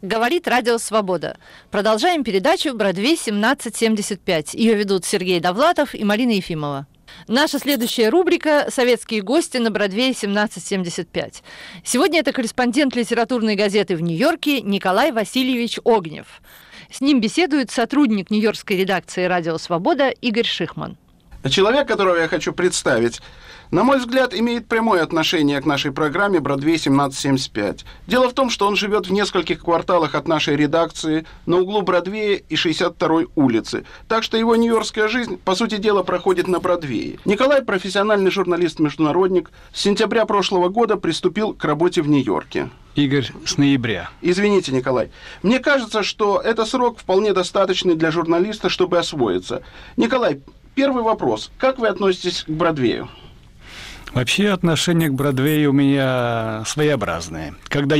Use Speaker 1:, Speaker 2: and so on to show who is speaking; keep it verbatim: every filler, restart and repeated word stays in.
Speaker 1: Говорит Радио Свобода. Продолжаем передачу «Бродвей семнадцать семьдесят пять». Ее ведут Сергей Довлатов и Марина Ефимова. Наша следующая рубрика «Советские гости на Бродвее семнадцать семьдесят пять». Сегодня это корреспондент литературной газеты в Нью-Йорке Николай Васильевич Огнев. С ним беседует сотрудник нью-йоркской редакции «Радио Свобода» Игорь Шихман.
Speaker 2: Человек, которого я хочу представить, на мой взгляд, имеет прямое отношение к нашей программе «Бродвей семнадцать семьдесят пять». Дело в том, что он живет в нескольких кварталах от нашей редакции на углу Бродвея и шестьдесят второй улицы. Так что его нью-йоркская жизнь, по сути дела, проходит на Бродвее. Николай, профессиональный журналист-международник, с сентября прошлого года приступил к работе в Нью-Йорке.
Speaker 3: Игорь, с ноября.
Speaker 2: Извините, Николай. Мне кажется, что это срок вполне достаточный для журналиста, чтобы освоиться. Николай, первый вопрос. Как вы относитесь к Бродвею?
Speaker 3: Вообще отношение к Бродвею у меня своеобразное. Когда